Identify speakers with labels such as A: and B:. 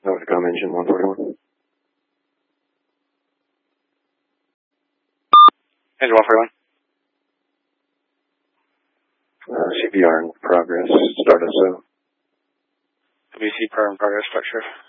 A: Novacom engine 141.
B: Engine 141.
A: CPR in progress. Start us out.
B: WC per in progress structure.